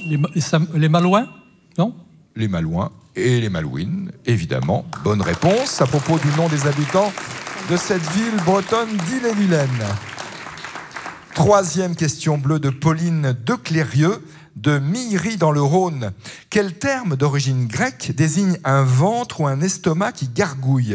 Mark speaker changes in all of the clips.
Speaker 1: Les Malouins, non?
Speaker 2: Les Malouins et les Malouines, évidemment. Bonne réponse à propos du nom des habitants de cette ville bretonne d'Ille-et-Vilaine. Troisième question bleue de Pauline Declérieux, de Millery dans le Rhône. Quel terme d'origine grecque désigne un ventre ou un estomac qui gargouille?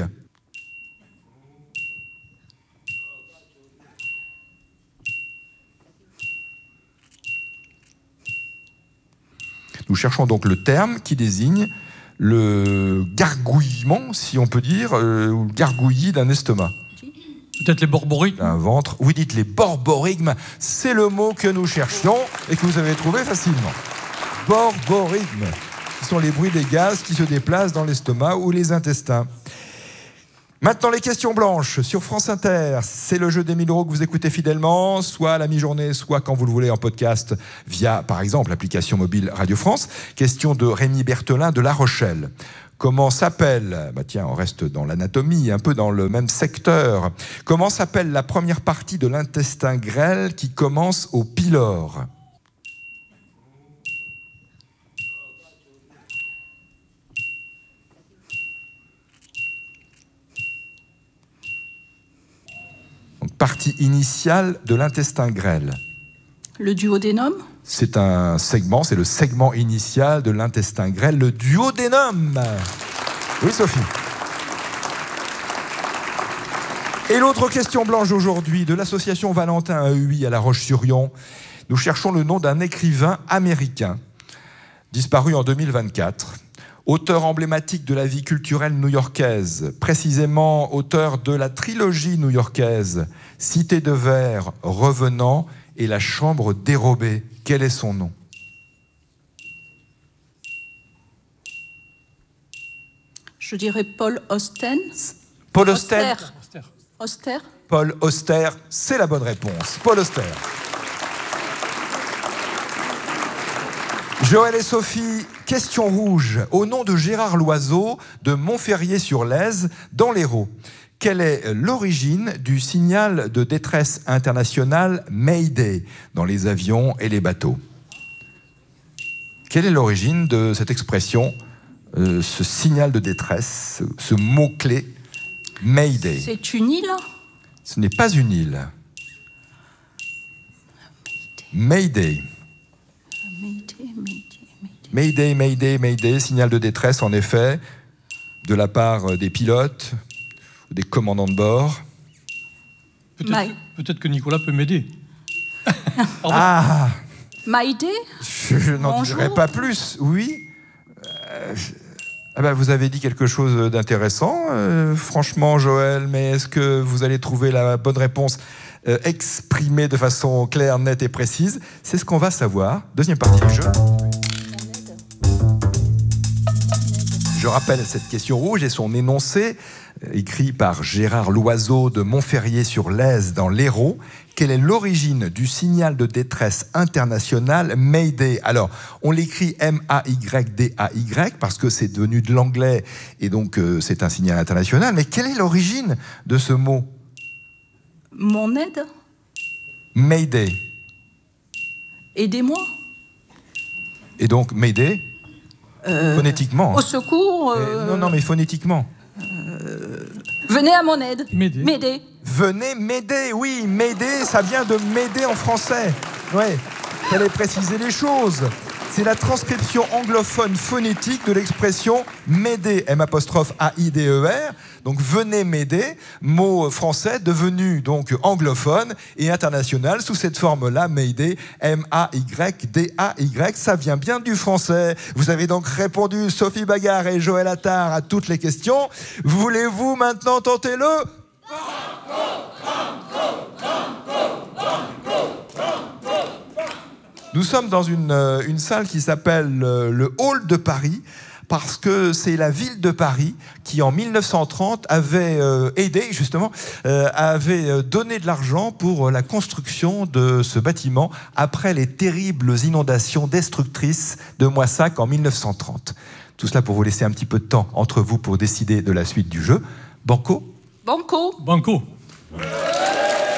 Speaker 2: Nous cherchons donc le terme qui désigne le gargouillement, si on peut dire, ou le gargouillis d'un estomac.
Speaker 1: Peut-être les borborigmes.
Speaker 2: Un ventre. Oui, dites les borborigmes. C'est le mot que nous cherchions et que vous avez trouvé facilement. Borborigmes. Ce sont les bruits des gaz qui se déplacent dans l'estomac ou les intestins. Maintenant, les questions blanches sur France Inter. C'est le jeu des 1000 € que vous écoutez fidèlement, soit à la mi-journée, soit quand vous le voulez en podcast via, par exemple, l'application mobile Radio France. Question de Rémi Berthelin de La Rochelle. Comment s'appelle, tiens, on reste dans l'anatomie, un peu dans le même secteur. Comment s'appelle la première partie de l'intestin grêle qui commence au pylore? Donc, partie initiale de l'intestin grêle.
Speaker 3: Le duodénum?
Speaker 2: C'est un segment, c'est le segment initial de l'intestin grêle, le duodénum. Oui, Sophie. Et l'autre question blanche aujourd'hui, de l'association Valentin AEI à La Roche-sur-Yon. Nous cherchons le nom d'un écrivain américain, disparu en 2024. Auteur emblématique de la vie culturelle new-yorkaise, précisément auteur de la trilogie new-yorkaise Cité de Verre, Revenant et La Chambre dérobée. Quel est son nom?
Speaker 3: Je dirais Paul Auster.
Speaker 2: Paul Auster.
Speaker 3: Auster.
Speaker 2: Paul Auster, c'est la bonne réponse. Paul Auster. Joël et Sophie, question rouge. Au nom de Gérard Loiseau, de Montferrier-sur-Lèze, dans l'Hérault. Quelle est l'origine du signal de détresse international Mayday dans les avions et les bateaux? Quelle est l'origine de cette expression, ce signal de détresse, ce mot-clé Mayday?
Speaker 3: C'est une île?
Speaker 2: Ce n'est pas une île. Mayday. Mayday, Mayday, Mayday, signal de détresse en effet, de la part des pilotes, des commandants de bord.
Speaker 1: Peut-être que Nicolas peut m'aider.
Speaker 2: Ah,
Speaker 3: Mayday?
Speaker 2: je n'en dirai pas plus, oui. Vous avez dit quelque chose d'intéressant, franchement, Joël, mais est-ce que vous allez trouver la bonne réponse exprimée de façon claire, nette et précise? C'est ce qu'on va savoir. Deuxième partie du jeu. Je rappelle cette question rouge et son énoncé, écrit par Gérard Loiseau de Montferrier-sur-Lèze dans l'Hérault. Quelle est l'origine du signal de détresse international Mayday? Alors, on l'écrit M-A-Y-D-A-Y parce que c'est devenu de l'anglais et donc c'est un signal international. Mais quelle est l'origine de ce mot?
Speaker 3: Mon aide?
Speaker 2: Mayday.
Speaker 3: Aidez-moi.
Speaker 2: Et donc, Mayday, phonétiquement.
Speaker 3: Au secours.
Speaker 2: Non, mais phonétiquement.
Speaker 3: Venez à mon aide.
Speaker 1: M'aider.
Speaker 2: Venez m'aider, oui, m'aider, ça vient de m'aider en français. Ouais, fallait préciser les choses. C'est la transcription anglophone phonétique de l'expression m'aider, M'-A-I-D-E-R. Donc venez m'aider, mot français devenu donc anglophone et international sous cette forme-là, m'aider, M-A-Y-D-A-Y. Ça vient bien du français. Vous avez donc répondu, Sophie Bagard et Joël Attard, à toutes les questions. Voulez-vous maintenant tenter le... Nous sommes dans une salle qui s'appelle le Hall de Paris, parce que c'est la ville de Paris qui, en 1930, avait aidé, justement, avait donné de l'argent pour la construction de ce bâtiment après les terribles inondations destructrices de Moissac en 1930. Tout cela pour vous laisser un petit peu de temps entre vous pour décider de la suite du jeu. Banco?
Speaker 3: Banco.
Speaker 1: Banco.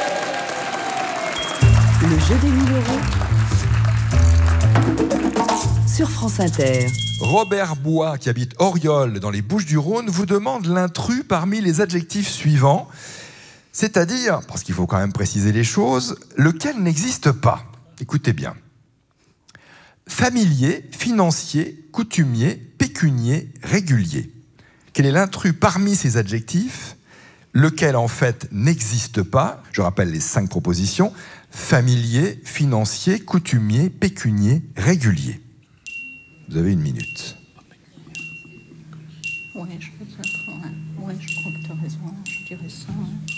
Speaker 4: Le jeu des 1000 €. sur France Inter.
Speaker 2: Robert Bois, qui habite Auriol, dans les Bouches-du-Rhône, vous demande l'intrus parmi les adjectifs suivants. C'est-à-dire, parce qu'il faut quand même préciser les choses, lequel n'existe pas. Écoutez bien. Familier, financier, coutumier, pécunier, régulier. Quel est l'intrus parmi ces adjectifs, lequel en fait n'existe pas? Je rappelle les 5 propositions. Familier, financier, coutumier, pécunier, régulier. Vous avez 1 minute.
Speaker 3: Ouais, je crois que tu as raison. Je dirais ça.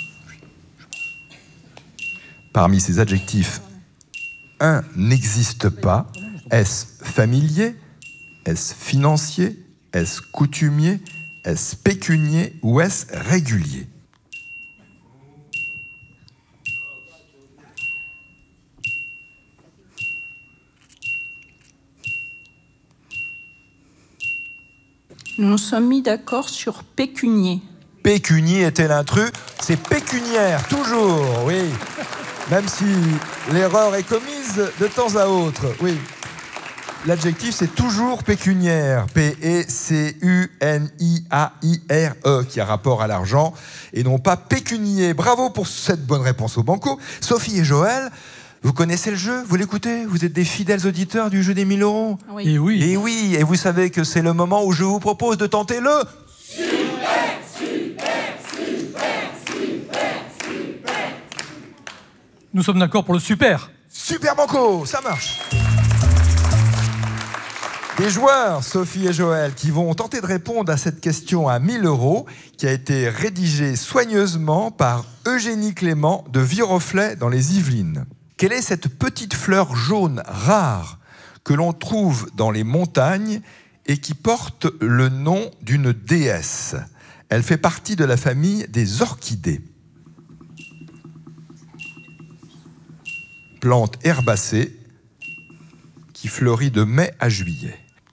Speaker 2: Parmi ces adjectifs, un n'existe pas. Est-ce familier? Est-ce financier? Est-ce coutumier? Est-ce pécunier? Ou est-ce régulier?
Speaker 3: Nous nous sommes mis d'accord sur pécunier.
Speaker 2: Pécunier était l'intrus. C'est pécuniaire, toujours, oui. Même si l'erreur est commise de temps à autre, oui. L'adjectif, c'est toujours pécuniaire. P-E-C-U-N-I-A-I-R-E, qui a rapport à l'argent, et non pas pécunier. Bravo pour cette bonne réponse au banco. Sophie et Joël, vous connaissez le jeu? Vous l'écoutez? Vous êtes des fidèles auditeurs du jeu des 1000 euros?
Speaker 3: Oui.
Speaker 1: Et oui.
Speaker 2: Et oui, et vous savez que c'est le moment où je vous propose de tenter le...
Speaker 1: Nous sommes d'accord pour le super.
Speaker 2: Super banco, ça marche. Des joueurs, Sophie et Joël, qui vont tenter de répondre à cette question à 1000 euros, qui a été rédigée soigneusement par Eugénie Clément de Viroflay dans les Yvelines. Quelle est cette petite fleur jaune rare que l'on trouve dans les montagnes et qui porte le nom d'une déesse? Elle fait partie de la famille des orchidées. Plante herbacée qui fleurit de mai à juillet.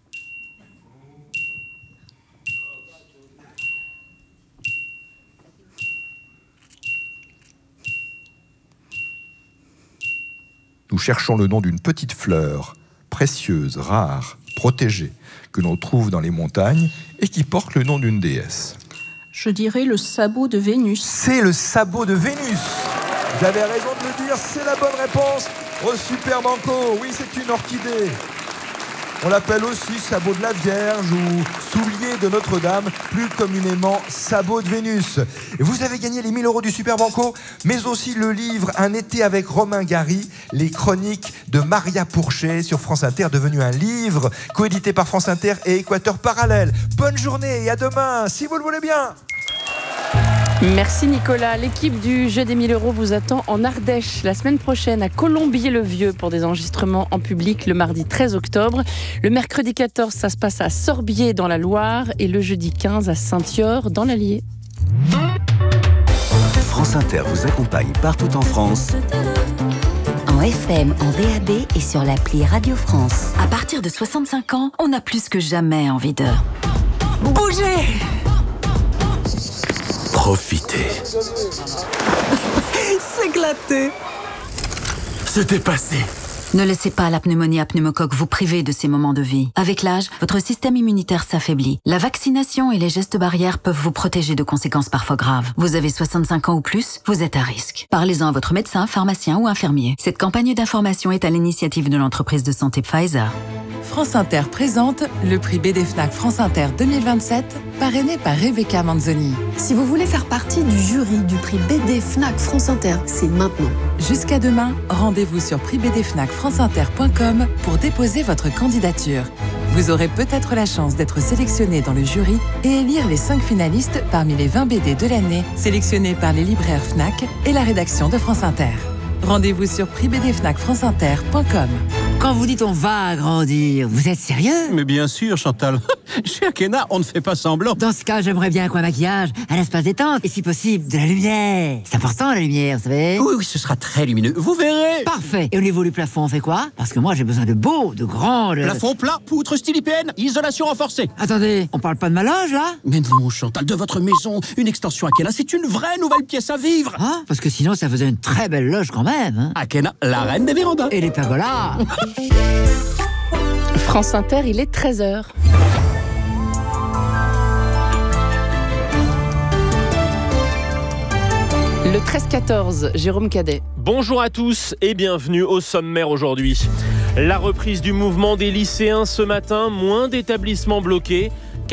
Speaker 2: Nous cherchons le nom d'une petite fleur, précieuse, rare, protégée, que l'on trouve dans les montagnes et qui porte le nom d'une déesse.
Speaker 3: Je dirais le sabot de Vénus.
Speaker 2: C'est le sabot de Vénus. Vous avez raison de le dire, c'est la bonne réponse au Super Banco. Oui, c'est une orchidée. On l'appelle aussi sabot de la Vierge ou soulier de Notre-Dame, plus communément sabot de Vénus. Et vous avez gagné les 1000 euros du Super Banco, mais aussi le livre Un été avec Romain Gary, les chroniques de Maria Pourchet sur France Inter, devenu un livre coédité par France Inter et Équateur Parallèle. Bonne journée et à demain, si vous le voulez bien.
Speaker 5: Merci Nicolas. L'équipe du Jeu des 1000 euros vous attend en Ardèche la semaine prochaine à Colombier-le-Vieux pour des enregistrements en public le mardi 13 octobre. Le mercredi 14, ça se passe à Sorbier dans la Loire et le jeudi 15 à Saint-Yor dans l'Allier.
Speaker 6: France Inter vous accompagne partout en France.
Speaker 7: En FM, en DAB et sur l'appli Radio France. À partir de 65 ans, on a plus que jamais envie de bouger.
Speaker 6: Profitez.
Speaker 4: S'éclater.
Speaker 6: Se dépasser.
Speaker 7: Ne laissez pas la pneumonie à pneumocoque vous priver de ces moments de vie. Avec l'âge, votre système immunitaire s'affaiblit. La vaccination et les gestes barrières peuvent vous protéger de conséquences parfois graves. Vous avez 65 ans ou plus, vous êtes à risque. Parlez-en à votre médecin, pharmacien ou infirmier. Cette campagne d'information est à l'initiative de l'entreprise de santé Pfizer.
Speaker 8: France Inter présente le prix BD Fnac France Inter 2027, parrainé par Rebecca Manzoni.
Speaker 9: Si vous voulez faire partie du jury du prix BD Fnac France Inter, c'est maintenant.
Speaker 8: Jusqu'à demain, rendez-vous sur prixbdfnacfranceinter.com pour déposer votre candidature. Vous aurez peut-être la chance d'être sélectionné dans le jury et élire les 5 finalistes parmi les 20 BD de l'année, sélectionnés par les libraires Fnac et la rédaction de France Inter. Rendez-vous sur prixbdfnacfranceinter.com.
Speaker 10: Quand vous dites on va agrandir, vous êtes sérieux?
Speaker 11: Mais bien sûr, Chantal. Chez Akena, on ne fait pas semblant.
Speaker 10: Dans ce cas, j'aimerais bien un coin maquillage, un espace détente, et si possible, de la lumière. C'est important, la lumière, vous savez.
Speaker 11: Oui, ce sera très lumineux. Vous verrez.
Speaker 10: Parfait. Et au niveau du plafond, on fait quoi? Parce que moi, j'ai besoin de beau, de grand...
Speaker 11: Plafond plat, poutre style IPN, isolation renforcée.
Speaker 10: Attendez, on parle pas de ma loge, là?
Speaker 11: Mais non, Chantal, de votre maison, une extension Akena, c'est une vraie nouvelle pièce à vivre.
Speaker 10: Ah, parce que sinon, ça faisait une très belle loge quand même. Hein.
Speaker 11: Akena, la reine des vérandas.
Speaker 10: Et les pergolas.
Speaker 5: France Inter, il est 13h. Le 13-14, Jérôme Cadet.
Speaker 12: Bonjour à tous et bienvenue au sommaire aujourd'hui. La reprise du mouvement des lycéens ce matin, moins d'établissements bloqués.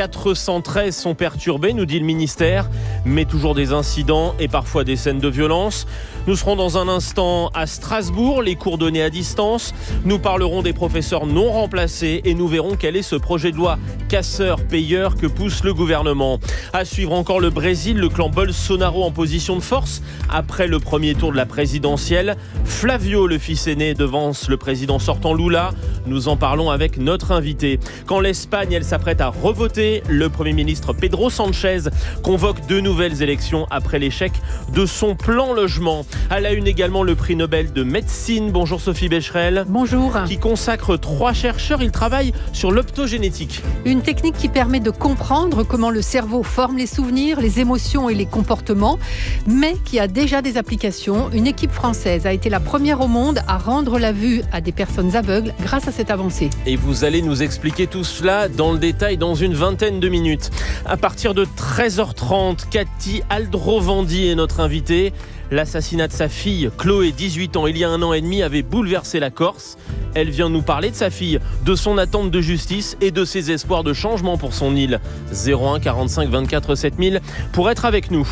Speaker 12: 413 sont perturbés, nous dit le ministère, mais toujours des incidents et parfois des scènes de violence. Nous serons dans un instant à Strasbourg, les cours donnés à distance. Nous parlerons des professeurs non remplacés et nous verrons quel est ce projet de loi casseur-payeur que pousse le gouvernement. À suivre encore le Brésil, le clan Bolsonaro en position de force après le premier tour de la présidentielle. Flavio, le fils aîné, devance le président sortant Lula. Nous en parlons avec notre invité. Quand l'Espagne, elle s'apprête à revoter, le Premier ministre Pedro Sánchez convoque de nouvelles élections après l'échec de son plan logement. À la une également le prix Nobel de médecine. Bonjour Sophie Becherel.
Speaker 13: Bonjour.
Speaker 12: Qui consacre 3 chercheurs. Ils travaillent sur l'optogénétique.
Speaker 13: Une technique qui permet de comprendre comment le cerveau forme les souvenirs, les émotions et les comportements, mais qui a déjà des applications. Une équipe française a été la première au monde à rendre la vue à des personnes aveugles grâce à cette avancée.
Speaker 12: Et vous allez nous expliquer tout cela dans le détail dans une vingtaine de minutes. À partir de 13h30, Cathy Aldrovandi est notre invitée. L'assassinat de sa fille, Chloé, 18 ans, il y a 1 an et demi, avait bouleversé la Corse. Elle vient nous parler de sa fille, de son attente de justice et de ses espoirs de changement pour son île. 01 45 24 7000 pour être avec nous.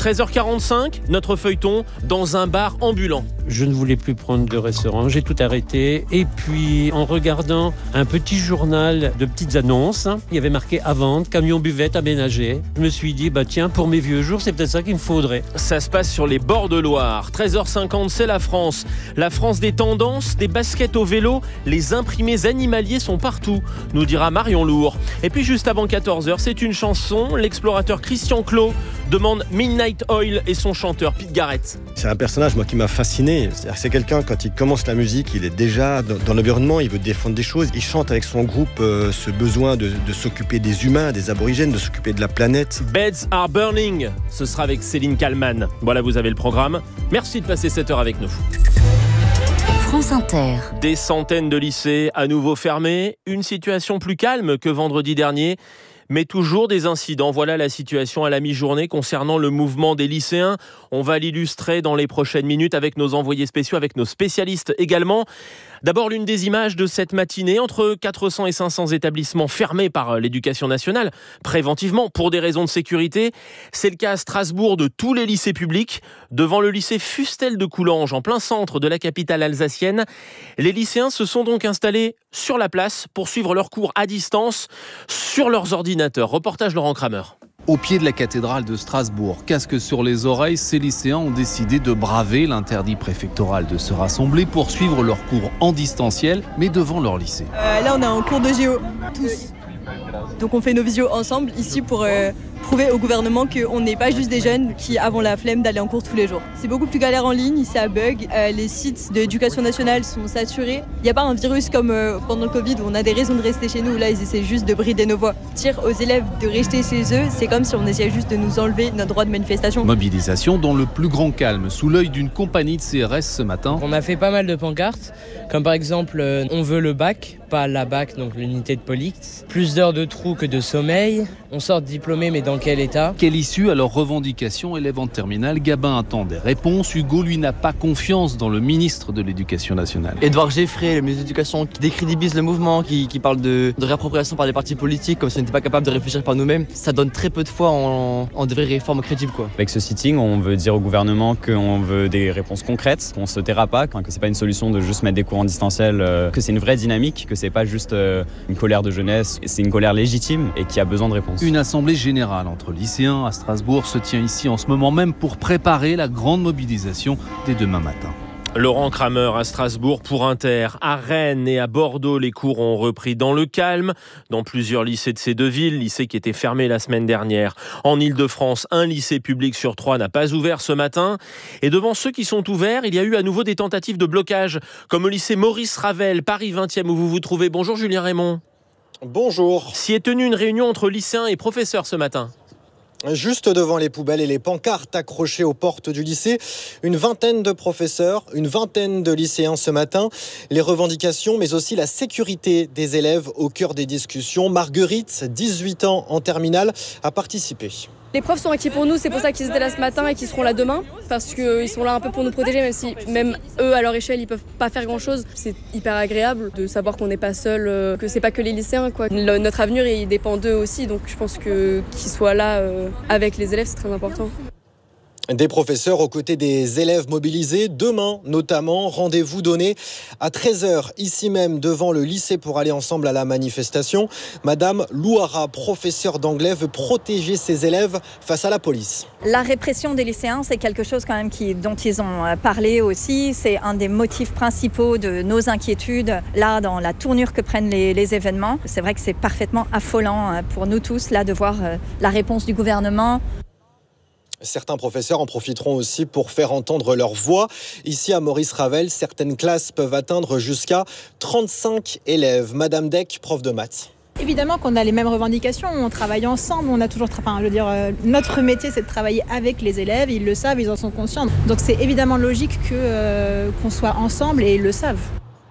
Speaker 12: 13h45, notre feuilleton dans un bar ambulant.
Speaker 14: Je ne voulais plus prendre de restaurant, j'ai tout arrêté. Et puis, en regardant un petit journal de petites annonces, il y avait marqué à vendre, camion buvette aménagé. Je me suis dit, tiens, pour mes vieux jours, c'est peut-être ça qu'il me faudrait.
Speaker 12: Ça se passe sur les bords de Loire. 13h50, c'est la France. La France des tendances, des baskets au vélo, les imprimés animaliers sont partout, nous dira Marion Lourd. Et puis juste avant 14h, c'est une chanson. L'explorateur Christian Clot demande Midnight Oil et son chanteur Pete Garrett.
Speaker 15: C'est un personnage qui m'a fasciné. C'est quelqu'un, quand il commence la musique, il est déjà dans l'environnement, il veut défendre des choses. Il chante avec son groupe ce besoin de s'occuper des humains, des aborigènes, de s'occuper de la planète.
Speaker 12: Beds are burning, ce sera avec Céline Kallmann. Voilà, vous avez le programme. Merci de passer cette heure avec nous.
Speaker 7: France Inter.
Speaker 12: Des centaines de lycées à nouveau fermés, une situation plus calme que vendredi dernier, mais toujours des incidents. Voilà la situation à la mi-journée concernant le mouvement des lycéens. On va l'illustrer dans les prochaines minutes avec nos envoyés spéciaux, avec nos spécialistes également. D'abord, l'une des images de cette matinée, entre 400 et 500 établissements fermés par l'Éducation nationale, préventivement, pour des raisons de sécurité. C'est le cas à Strasbourg de tous les lycées publics. Devant le lycée Fustel de Coulanges, en plein centre de la capitale alsacienne, les lycéens se sont donc installés sur la place pour suivre leurs cours à distance sur leurs ordinateurs. Reportage Laurent Kramer.
Speaker 16: Au pied de la cathédrale de Strasbourg, casque sur les oreilles, ces lycéens ont décidé de braver l'interdit préfectoral de se rassembler pour suivre leurs cours en distanciel, mais devant leur lycée.
Speaker 17: Là, on est en cours de géo, tous. Donc on fait nos visios ensemble ici pour prouver au gouvernement qu'on n'est pas juste des jeunes qui avons la flemme d'aller en cours tous les jours. C'est beaucoup plus galère en ligne, ça bug, les sites de l'éducation nationale sont saturés. Il n'y a pas un virus comme pendant le Covid où on a des raisons de rester chez nous. Là, ils essaient juste de brider nos voix. Dire aux élèves de rester chez eux, c'est comme si on essayait juste de nous enlever notre droit de manifestation.
Speaker 16: Mobilisation dans le plus grand calme, sous l'œil d'une compagnie de CRS ce matin.
Speaker 18: On a fait pas mal de pancartes, comme par exemple on veut le bac, pas la BAC, donc l'unité de police. Plus d'heures de trou que de sommeil. On sort diplômé, mais dans quel état ?
Speaker 16: Quelle issue à leurs revendications, élèves en terminale? Gabin attend des réponses. Hugo, lui, n'a pas confiance dans le ministre de l'Éducation nationale.
Speaker 19: Édouard Geffrey, le ministre de l'Éducation, qui décrédibilise le mouvement, qui parle de réappropriation par les partis politiques, comme si on n'était pas capable de réfléchir par nous-mêmes. Ça donne très peu de foi en des vraies réformes crédibles, quoi.
Speaker 20: Avec ce sitting, on veut dire au gouvernement qu'on veut des réponses concrètes, qu'on se taira pas, que c'est pas une solution de juste mettre des cours en distanciel, que c'est une vraie dynamique, que c'est pas juste une colère de jeunesse, c'est une colère légitime et qui a besoin de réponses.
Speaker 16: Une assemblée générale entre lycéens à Strasbourg se tient ici en ce moment même pour préparer la grande mobilisation dès demain matin.
Speaker 12: Laurent Kramer à Strasbourg pour Inter. À Rennes et à Bordeaux, les cours ont repris dans le calme. Dans plusieurs lycées de ces deux villes, lycées qui étaient fermés la semaine dernière. En Ile-de-France, un lycée public sur 3 n'a pas ouvert ce matin. Et devant ceux qui sont ouverts, il y a eu à nouveau des tentatives de blocage, comme au lycée Maurice Ravel, Paris 20e, où vous vous trouvez. Bonjour Julien Raymond.
Speaker 21: Bonjour.
Speaker 12: S'y est tenue une réunion entre lycéens et professeurs ce matin.
Speaker 21: Juste devant les poubelles et les pancartes accrochées aux portes du lycée, une vingtaine de professeurs, une vingtaine de lycéens ce matin. Les revendications, mais aussi la sécurité des élèves au cœur des discussions. Marguerite, 18 ans en terminale, a participé.
Speaker 22: Les profs sont actifs pour nous, c'est pour ça qu'ils étaient là ce matin et qu'ils seront là demain, parce qu'ils sont là un peu pour nous protéger, même si même eux, à leur échelle, ils peuvent pas faire grand-chose. C'est hyper agréable de savoir qu'on n'est pas seul, que c'est pas que les lycéens, quoi. Notre avenir, il dépend d'eux aussi, donc je pense que qu'ils soient là avec les élèves, c'est très important.
Speaker 21: Des professeurs aux côtés des élèves mobilisés. Demain, notamment, rendez-vous donné à 13h, ici même, devant le lycée pour aller ensemble à la manifestation. Madame Louara, professeure d'anglais, veut protéger ses élèves face à la police.
Speaker 23: La répression des lycéens, c'est quelque chose quand même dont ils ont parlé aussi. C'est un des motifs principaux de nos inquiétudes, là, dans la tournure que prennent les événements. C'est vrai que c'est parfaitement affolant pour nous tous, là, de voir la réponse du gouvernement.
Speaker 21: Certains professeurs en profiteront aussi pour faire entendre leur voix. Ici à Maurice Ravel, certaines classes peuvent atteindre jusqu'à 35 élèves. Madame Deck, prof de maths.
Speaker 24: Évidemment qu'on a les mêmes revendications, on travaille ensemble, on a toujours, notre métier c'est de travailler avec les élèves, ils le savent, ils en sont conscients. Donc c'est évidemment logique qu'on soit ensemble et ils le savent.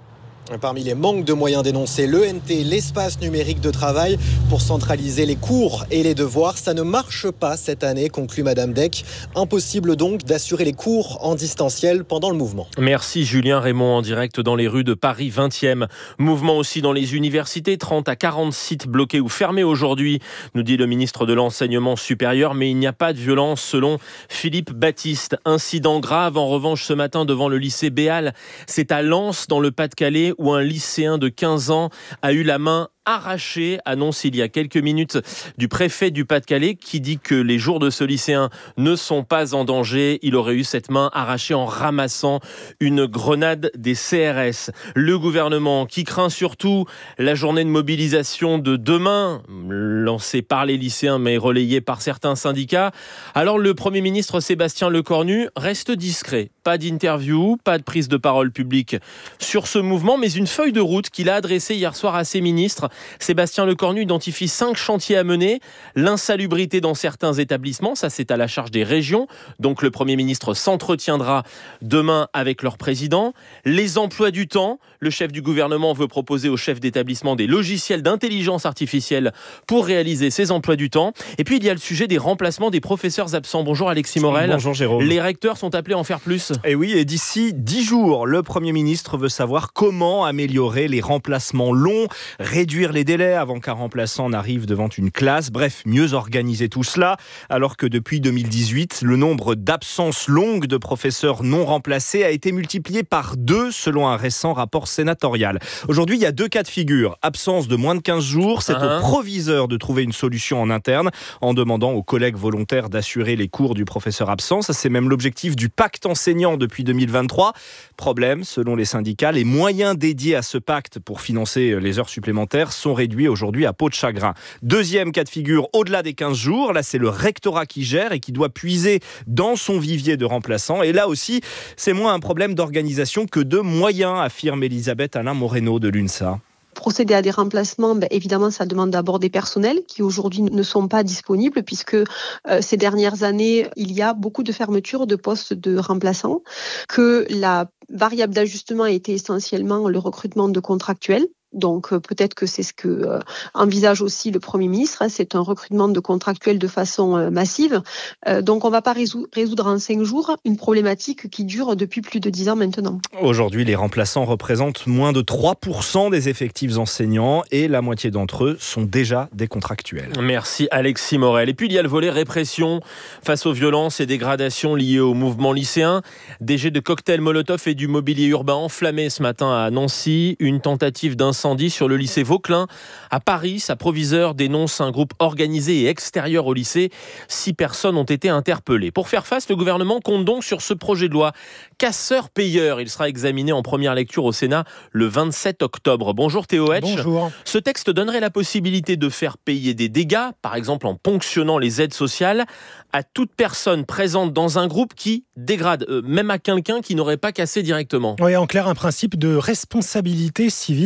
Speaker 21: Parmi les manques de moyens dénoncés, l'ENT, l'espace numérique de travail, pour centraliser les cours et les devoirs. Ça ne marche pas cette année, conclut Madame Deck. Impossible donc d'assurer les cours en distanciel pendant le mouvement.
Speaker 12: Merci Julien Raymond en direct dans les rues de Paris 20e. Mouvement aussi dans les universités, 30 à 40 sites bloqués ou fermés aujourd'hui, nous dit le ministre de l'Enseignement supérieur. Mais il n'y a pas de violence selon Philippe Baptiste. Incident grave en revanche ce matin devant le lycée Béal. C'est à Lens dans le Pas-de-Calais où un lycéen de 15 ans a eu la main arraché, annonce il y a quelques minutes du préfet du Pas-de-Calais qui dit que les jours de ce lycéen ne sont pas en danger. Il aurait eu cette main arrachée en ramassant une grenade des CRS. Le gouvernement qui craint surtout la journée de mobilisation de demain, lancée par les lycéens mais relayée par certains syndicats. Alors le Premier ministre Sébastien Lecornu reste discret. Pas d'interview, pas de prise de parole publique sur ce mouvement, mais une feuille de route qu'il a adressée hier soir à ses ministres. Sébastien Lecornu identifie 5 chantiers à mener. L'insalubrité dans certains établissements, ça c'est à la charge des régions. Donc le Premier ministre s'entretiendra demain avec leur président. Les emplois du temps, le chef du gouvernement veut proposer aux chefs d'établissement des logiciels d'intelligence artificielle pour réaliser ces emplois du temps. Et puis il y a le sujet des remplacements des professeurs absents. Bonjour Alexis Morel.
Speaker 25: Bonjour Jérôme.
Speaker 12: Les recteurs sont appelés à en faire plus.
Speaker 25: Et oui, et d'ici 10 jours, le Premier ministre veut savoir comment améliorer les remplacements longs, réduire les délais avant qu'un remplaçant n'arrive devant une classe. Bref, mieux organiser tout cela, alors que depuis 2018, le nombre d'absences longues de professeurs non remplacés a été multiplié par 2 selon un récent rapport sénatorial. Aujourd'hui, il y a 2 cas de figure. Absence de moins de 15 jours, c'est au proviseur de trouver une solution en interne en demandant aux collègues volontaires d'assurer les cours du professeur absent. Ça, c'est même l'objectif du pacte enseignant depuis 2023. Problème, selon les syndicats, les moyens dédiés à ce pacte pour financer les heures supplémentaires sont réduits aujourd'hui à peau de chagrin. Deuxième cas de figure, au-delà des 15 jours, là c'est le rectorat qui gère et qui doit puiser dans son vivier de remplaçants. Et là aussi, c'est moins un problème d'organisation que de moyens, affirme Elisabeth Alain Moreno de l'UNSA.
Speaker 26: Procéder à des remplacements, évidemment, ça demande d'abord des personnels qui aujourd'hui ne sont pas disponibles puisque ces dernières années, il y a beaucoup de fermetures de postes de remplaçants, que la variable d'ajustement a été essentiellement le recrutement de contractuels. Donc peut-être que c'est ce que envisage aussi le Premier ministre, c'est un recrutement de contractuels de façon massive. Donc on ne va pas résoudre en 5 jours une problématique qui dure depuis plus de 10 ans maintenant.
Speaker 25: Aujourd'hui, les remplaçants représentent moins de 3% des effectifs enseignants et la moitié d'entre eux sont déjà des contractuels.
Speaker 12: Merci Alexis Morel. Et puis il y a le volet répression face aux violences et dégradations liées au mouvement lycéen. Des jets de cocktails Molotov et du mobilier urbain enflammé ce matin à Nancy. Une tentative d'incendie sur le lycée Vauquelin. À Paris, sa proviseure dénonce un groupe organisé et extérieur au lycée. 6 personnes ont été interpellées. Pour faire face, le gouvernement compte donc sur ce projet de loi casseur-payeur. Il sera examiné en première lecture au Sénat le 27 octobre. Bonjour Théo Hetch.
Speaker 27: Bonjour.
Speaker 12: Ce texte donnerait la possibilité de faire payer des dégâts, par exemple en ponctionnant les aides sociales, à toute personne présente dans un groupe qui dégrade, même à quelqu'un qui n'aurait pas cassé directement.
Speaker 27: Oui, en clair, un principe de responsabilité civile solidaire.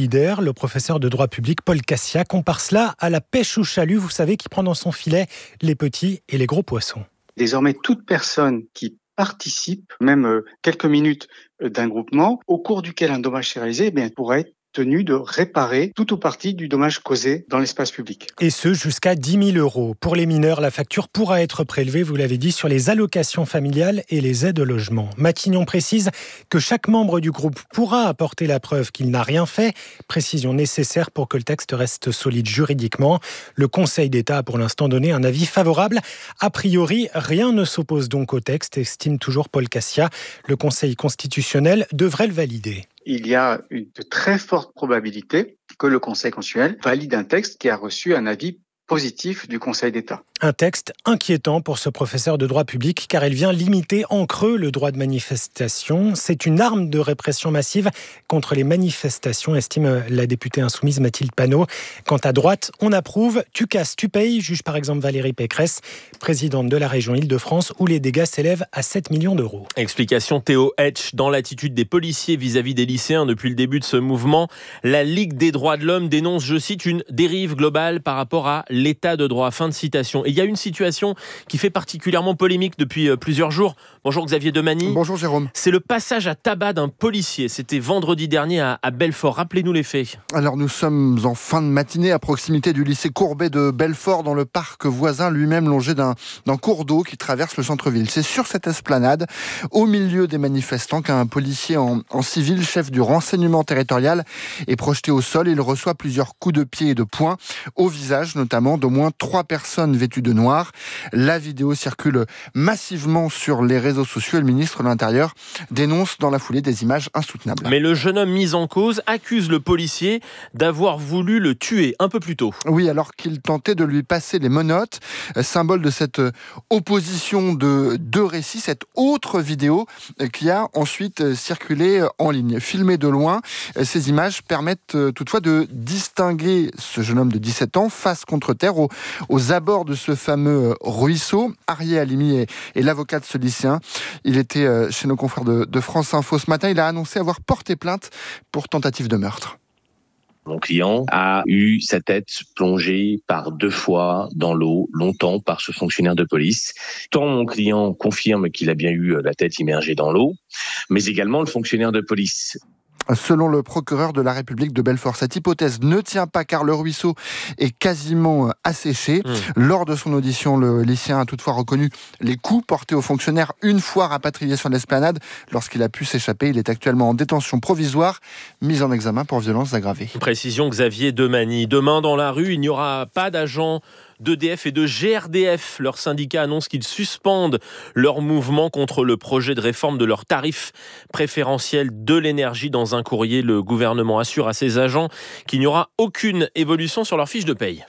Speaker 1: solidaire. Le professeur de droit public Paul Cassia compare cela à la pêche au chalut, vous savez, qui prend dans son filet les petits et les gros poissons.
Speaker 2: Désormais, toute personne qui participe, même quelques minutes d'un groupement, au cours duquel un dommage est réalisé, pourrait être tenu de réparer tout ou partie du dommage causé dans l'espace public.
Speaker 1: Et ce, jusqu'à 10 000 €. Pour les mineurs, la facture pourra être prélevée, vous l'avez dit, sur les allocations familiales et les aides au logement. Matignon précise que chaque membre du groupe pourra apporter la preuve qu'il n'a rien fait, précision nécessaire pour que le texte reste solide juridiquement. Le Conseil d'État a pour l'instant donné un avis favorable. A priori, rien ne s'oppose donc au texte, estime toujours Paul Cassia. Le Conseil constitutionnel devrait le valider.
Speaker 2: Il y a une très forte probabilité que le Conseil constitutionnel valide un texte qui a reçu un avis positif du Conseil d'État.
Speaker 1: Un texte inquiétant pour ce professeur de droit public car il vient limiter en creux le droit de manifestation. C'est une arme de répression massive contre les manifestations, estime la députée insoumise Mathilde Panot. Quant à droite, on approuve, tu casses, tu payes, juge par exemple Valérie Pécresse, présidente de la région Île-de-France où les dégâts s'élèvent à 7 millions d'euros.
Speaker 12: Explication Théo Hetch. Dans l'attitude des policiers vis-à-vis des lycéens depuis le début de ce mouvement, la Ligue des droits de l'homme dénonce, je cite, une dérive globale par rapport à l'état de droit. Fin de citation. Et il y a une situation qui fait particulièrement polémique depuis plusieurs jours. Bonjour Xavier Demany.
Speaker 3: Bonjour Jérôme.
Speaker 12: C'est le passage à tabac d'un policier. C'était vendredi dernier à Belfort. Rappelez-nous les faits.
Speaker 3: Alors nous sommes en fin de matinée à proximité du lycée Courbet de Belfort dans le parc voisin lui-même longé d'un cours d'eau qui traverse le centre-ville. C'est sur cette esplanade, au milieu des manifestants, qu'un policier en civil, chef du renseignement territorial, est projeté au sol. Il reçoit plusieurs coups de pied et de poing au visage, notamment d'au moins 3 personnes vêtues de noir. La vidéo circule massivement sur les réseaux sociaux et le ministre de l'Intérieur dénonce dans la foulée des images insoutenables.
Speaker 12: Mais le jeune homme mis en cause accuse le policier d'avoir voulu le tuer un peu plus tôt.
Speaker 3: Oui, alors qu'il tentait de lui passer les menottes, symbole de cette opposition de deux récits, cette autre vidéo qui a ensuite circulé en ligne. Filmée de loin, ces images permettent toutefois de distinguer ce jeune homme de 17 ans face contre terre aux abords de ce fameux ruisseau. Arié Halimi est l'avocat de ce lycéen. Il était chez nos confrères de France Info ce matin. Il a annoncé avoir porté plainte pour tentative de meurtre.
Speaker 4: Mon client a eu sa tête plongée par 2 fois dans l'eau, longtemps, par ce fonctionnaire de police. Tant mon client confirme qu'il a bien eu la tête immergée dans l'eau, mais également le fonctionnaire de police.
Speaker 3: Selon le procureur de la République de Belfort, cette hypothèse ne tient pas car le ruisseau est quasiment asséché. Lors de son audition, le lycéen a toutefois reconnu les coups portés au fonctionnaire une fois rapatrié sur l'esplanade. Lorsqu'il a pu s'échapper, il est actuellement en détention provisoire, mis en examen pour violences aggravées.
Speaker 12: Précision Xavier Demany. Demain dans la rue, il n'y aura pas d'agents d'EDF et de GRDF. Leur syndicat annonce qu'ils suspendent leur mouvement contre le projet de réforme de leurs tarifs préférentiels de l'énergie. Dans un courrier, le gouvernement assure à ses agents qu'il n'y aura aucune évolution sur leur fiche de paye.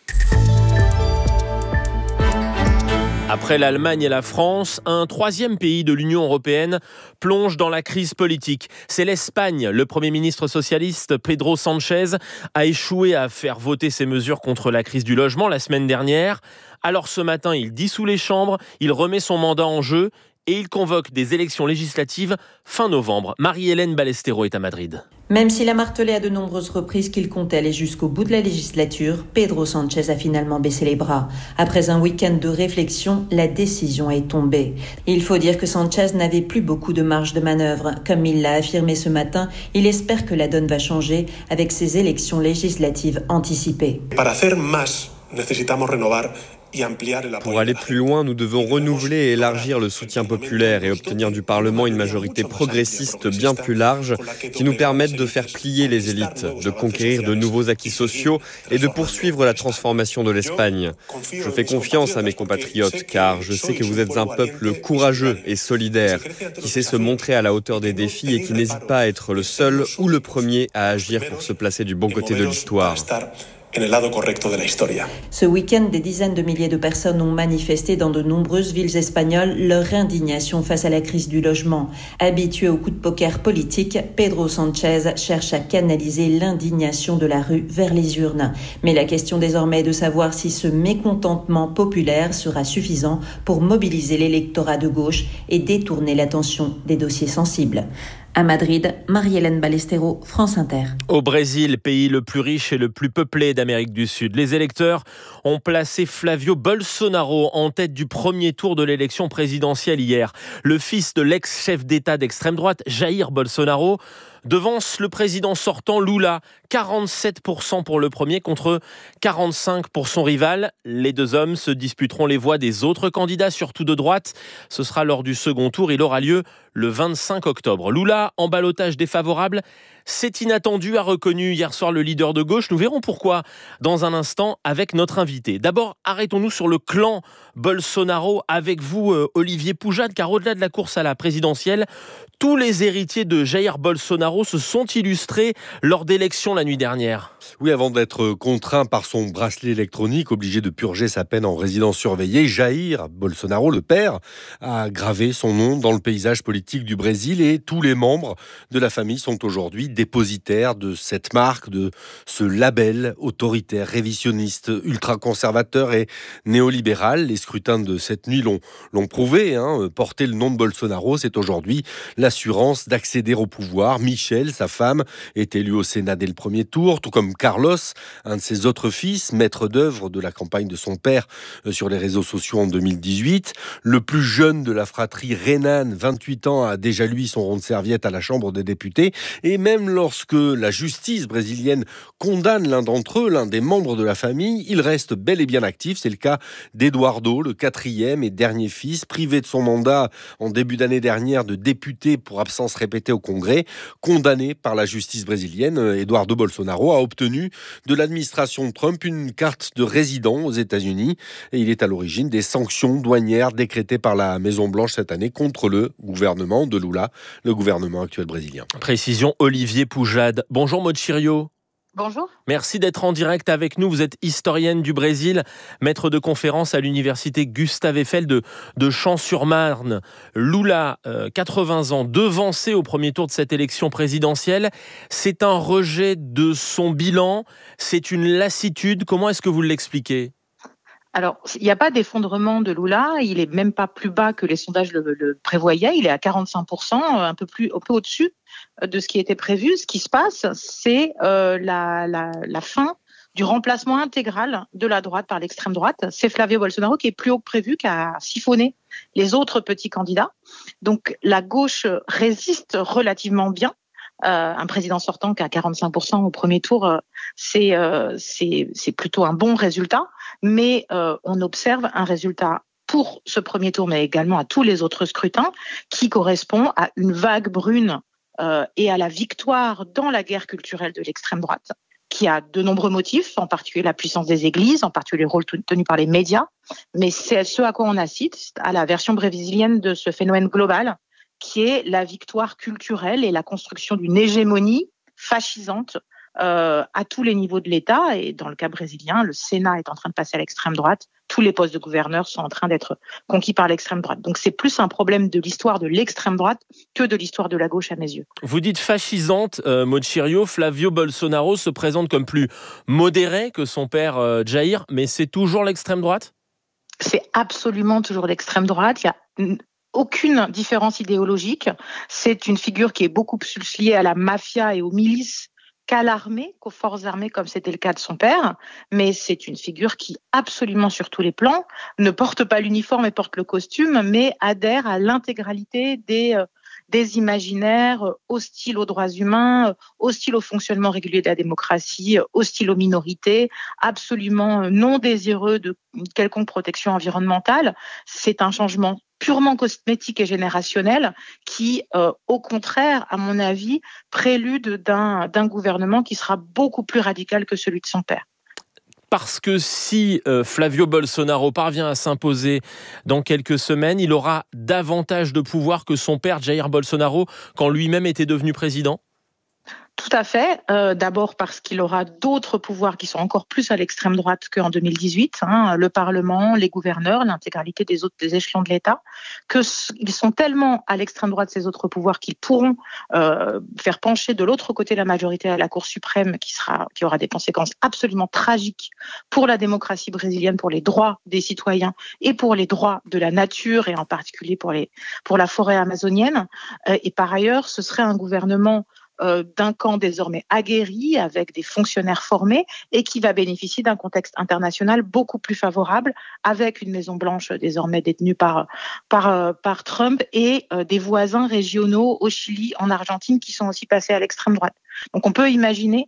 Speaker 12: Après l'Allemagne et la France, un 3e pays de l'Union européenne plonge dans la crise politique. C'est l'Espagne. Le Premier ministre socialiste Pedro Sánchez a échoué à faire voter ses mesures contre la crise du logement la semaine dernière. Alors ce matin, il dissout les chambres, il remet son mandat en jeu et il convoque des élections législatives fin novembre. Marie-Hélène Ballesteros est à Madrid.
Speaker 6: Même s'il a martelé à de nombreuses reprises qu'il comptait aller jusqu'au bout de la législature, Pedro Sánchez a finalement baissé les bras. Après un week-end de réflexion, la décision est tombée. Il faut dire que Sánchez n'avait plus beaucoup de marge de manœuvre. Comme il l'a affirmé ce matin, il espère que la donne va changer avec ces élections législatives anticipées.
Speaker 9: Para hacer más, necesitamos renovar.
Speaker 27: Pour aller plus loin, nous devons renouveler et élargir le soutien populaire et obtenir du Parlement une majorité progressiste bien plus large qui nous permette de faire plier les élites, de conquérir de nouveaux acquis sociaux et de poursuivre la transformation de l'Espagne. Je fais confiance à mes compatriotes car je sais que vous êtes un peuple courageux et solidaire qui sait se montrer à la hauteur des défis et qui n'hésite pas à être le seul ou le premier à agir pour se placer du bon côté de l'histoire.
Speaker 6: Ce week-end, des dizaines de milliers de personnes ont manifesté dans de nombreuses villes espagnoles leur indignation face à la crise du logement. Habitué au coup de poker politique, Pedro Sánchez cherche à canaliser l'indignation de la rue vers les urnes. Mais la question désormais est de savoir si ce mécontentement populaire sera suffisant pour mobiliser l'électorat de gauche et détourner l'attention des dossiers sensibles. À Madrid, Marie-Hélène Ballestero, France Inter.
Speaker 12: Au Brésil, pays le plus riche et le plus peuplé d'Amérique du Sud, les électeurs ont placé Flavio Bolsonaro en tête du premier tour de l'élection présidentielle hier. Le fils de l'ex-chef d'État d'extrême droite, Jair Bolsonaro, devance le président sortant Lula, 47% pour le premier contre 45% pour son rival. Les deux hommes se disputeront les voix des autres candidats, surtout de droite. Ce sera lors du second tour, il aura lieu le 25 octobre. Lula, en ballottage défavorable, c'est inattendu, a reconnu hier soir le leader de gauche. Nous verrons pourquoi dans un instant avec notre invité. D'abord, arrêtons-nous sur le clan Bolsonaro avec vous, Olivier Poujade, car au-delà de la course à la présidentielle, tous les héritiers de Jair Bolsonaro se sont illustrés lors d'élections la nuit dernière.
Speaker 5: Oui, avant d'être contraint par son bracelet électronique, obligé de purger sa peine en résidence surveillée, Jair Bolsonaro, le père, a gravé son nom dans le paysage politique du Brésil et tous les membres de la famille sont aujourd'hui dépositaires de cette marque, de ce label autoritaire, révisionniste, ultra-conservateur et néolibéral. Les scrutins de cette nuit l'ont prouvé. Porter le nom de Bolsonaro, c'est aujourd'hui l'assurance d'accéder au pouvoir. Michel, sa femme, est élu au Sénat dès le premier tour, tout comme Carlos, un de ses autres fils, maître d'œuvre de la campagne de son père sur les réseaux sociaux en 2018. Le plus jeune de la fratrie, Renan, 28 ans, a déjà lui son rond de serviette à la Chambre des députés. Et même lorsque la justice brésilienne condamne l'un d'entre eux, l'un des membres de la famille, il reste bel et bien actif. C'est le cas d'Eduardo, le quatrième et dernier fils, privé de son mandat en début d'année dernière de député pour absence répétée au Congrès. Condamné par la justice brésilienne, Eduardo Bolsonaro a obtenu de l'administration Trump une carte de résident aux États-Unis et il est à l'origine des sanctions douanières décrétées par la Maison-Blanche cette année contre le gouvernement de Lula, le gouvernement actuel brésilien.
Speaker 12: Précision Olivier Poujade. Bonjour Maud Chirio.
Speaker 8: Bonjour.
Speaker 12: Merci d'être en direct avec nous. Vous êtes historienne du Brésil, maître de conférence à l'université Gustave Eiffel de Champs-sur-Marne. Lula, 80 ans, devancé au premier tour de cette élection présidentielle. C'est un rejet de son bilan, c'est une lassitude. Comment est-ce que vous l'expliquez ?
Speaker 8: Alors, il n'y a pas d'effondrement de Lula, il est même pas plus bas que les sondages le prévoyaient, il est à 45%, un peu au-dessus de ce qui était prévu. Ce qui se passe, c'est la fin du remplacement intégral de la droite par l'extrême droite. C'est Flavio Bolsonaro qui est plus haut que prévu, qui a siphonné les autres petits candidats. Donc, la gauche résiste relativement bien. Un président sortant qui a 45% au premier tour, c'est plutôt un bon résultat. Mais on observe un résultat pour ce premier tour, mais également à tous les autres scrutins, qui correspond à une vague brune et à la victoire dans la guerre culturelle de l'extrême droite, qui a de nombreux motifs, en particulier la puissance des églises, en particulier le rôle tenu par les médias. Mais c'est ce à quoi on assiste, à la version brésilienne de ce phénomène global, qui est la victoire culturelle et la construction d'une hégémonie fascisante à tous les niveaux de l'État. Et dans le cas brésilien, le Sénat est en train de passer à l'extrême droite. Tous les postes de gouverneurs sont en train d'être conquis par l'extrême droite. Donc c'est plus un problème de l'histoire de l'extrême droite que de l'histoire de la gauche à mes yeux.
Speaker 12: Vous dites fascisante, Maud Chirio. Flavio Bolsonaro se présente comme plus modéré que son père Jair, mais c'est toujours l'extrême droite ?
Speaker 8: C'est absolument toujours l'extrême droite. Il y a aucune différence idéologique. C'est une figure qui est beaucoup plus liée à la mafia et aux milices qu'à l'armée, qu'aux forces armées, comme c'était le cas de son père. Mais c'est une figure qui, absolument sur tous les plans, ne porte pas l'uniforme et porte le costume, mais adhère à l'intégralité des imaginaires hostiles aux droits humains, hostiles au fonctionnement régulier de la démocratie, hostiles aux minorités, absolument non désireux de quelconque protection environnementale. C'est un changement purement cosmétique et générationnel qui, au contraire, à mon avis, prélude d'un gouvernement qui sera beaucoup plus radical que celui de son père.
Speaker 12: Parce que si Flavio Bolsonaro parvient à s'imposer dans quelques semaines, il aura davantage de pouvoir que son père Jair Bolsonaro quand lui-même était devenu président ?
Speaker 8: Tout à fait. D'abord parce qu'il aura d'autres pouvoirs qui sont encore plus à l'extrême droite qu'en 2018. Le Parlement, les gouverneurs, l'intégralité des échelons de l'État, qu'ils sont tellement à l'extrême droite ces autres pouvoirs qu'ils pourront faire pencher de l'autre côté la majorité à la Cour suprême, qui aura des conséquences absolument tragiques pour la démocratie brésilienne, pour les droits des citoyens et pour les droits de la nature et en particulier pour la forêt amazonienne. Et par ailleurs, ce serait un gouvernement d'un camp désormais aguerri avec des fonctionnaires formés et qui va bénéficier d'un contexte international beaucoup plus favorable avec une Maison-Blanche désormais détenue par Trump et des voisins régionaux au Chili, en Argentine qui sont aussi passés à l'extrême droite. Donc on peut imaginer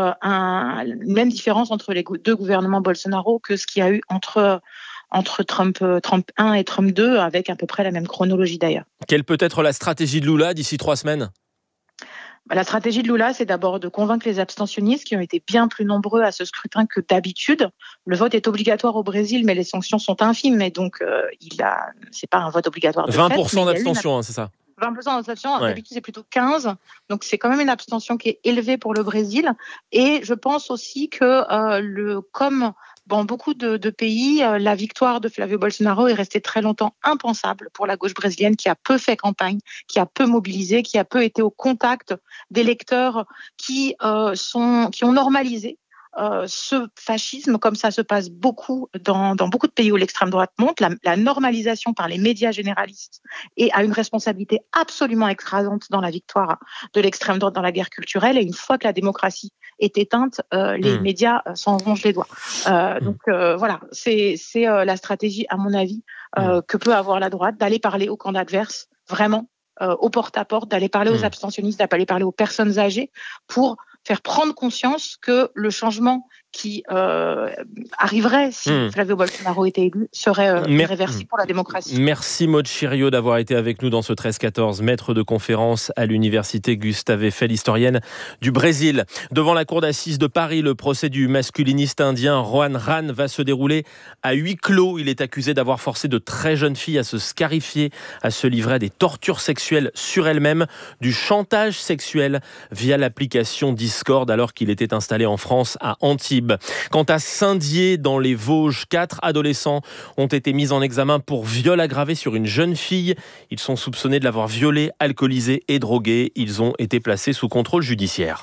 Speaker 8: une même différence entre les deux gouvernements Bolsonaro que ce qu'il y a eu entre Trump 1 et Trump 2 avec à peu près la même chronologie d'ailleurs.
Speaker 12: Quelle peut être la stratégie de Lula d'ici 3 semaines ?
Speaker 8: La stratégie de Lula, c'est d'abord de convaincre les abstentionnistes qui ont été bien plus nombreux à ce scrutin que d'habitude. Le vote est obligatoire au Brésil, mais les sanctions sont infimes, et donc c'est pas un vote obligatoire de
Speaker 12: 20% d'abstention, c'est ça ?
Speaker 8: 20% d'abstention, d'habitude c'est plutôt 15%, donc c'est quand même une abstention qui est élevée pour le Brésil. Et je pense aussi que comme dans beaucoup de pays, la victoire de Flavio Bolsonaro est restée très longtemps impensable pour la gauche brésilienne qui a peu fait campagne, qui a peu mobilisé, qui a peu été au contact d'électeurs qui ont normalisé ce fascisme, comme ça se passe beaucoup dans beaucoup de pays où l'extrême droite monte. La normalisation par les médias généralistes et a une responsabilité absolument écrasante dans la victoire de l'extrême droite dans la guerre culturelle. Et une fois que la démocratie est éteinte, les médias s'en rongent les doigts. Donc voilà, c'est la stratégie, à mon avis, que peut avoir la droite, d'aller parler au camp adverse, vraiment, au porte-à-porte, d'aller parler aux abstentionnistes, d'aller parler aux personnes âgées pour faire prendre conscience que le changement qui arriverait si Flavio Bolsonaro était élu serait irréversible pour la démocratie.
Speaker 12: Merci Maud Chiriot d'avoir été avec nous dans ce 13-14, maître de conférence à l'université Gustave Eiffel, historienne du Brésil. Devant la cour d'assises de Paris, le procès du masculiniste indien Rohan Ran va se dérouler à huis clos. Il est accusé d'avoir forcé de très jeunes filles à se scarifier, à se livrer à des tortures sexuelles sur elles-mêmes, du chantage sexuel via l'application Discord alors qu'il était installé en France à Antibes. Quant à Saint-Dié, dans les Vosges, 4 adolescents ont été mis en examen pour viol aggravé sur une jeune fille. Ils sont soupçonnés de l'avoir violée, alcoolisée et droguée. Ils ont été placés sous contrôle judiciaire.